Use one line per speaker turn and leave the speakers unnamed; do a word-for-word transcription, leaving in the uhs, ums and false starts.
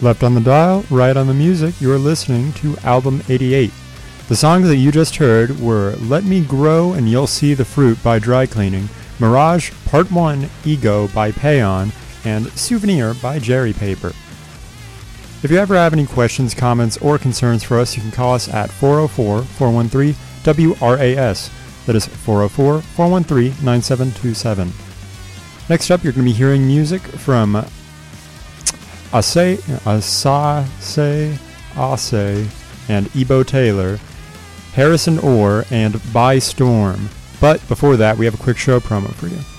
Left on the dial, right on the music, you are listening to Album eighty-eight. The songs that you just heard were Let Me Grow and You'll See the Fruit by Dry Cleaning, Mirage Part one Ego by Payon, and Souvenir by Jerry Paper. If you ever have any questions, comments, or concerns for us, you can call us at four oh four, four one three, W R A S. That is four oh four, four one three, nine seven two seven. Next up, you're going to be hearing music from Ase, Asase, Ase, and Ebo Taylor, Harrison Orr, and By Storm. But before that, we have a quick show promo for you.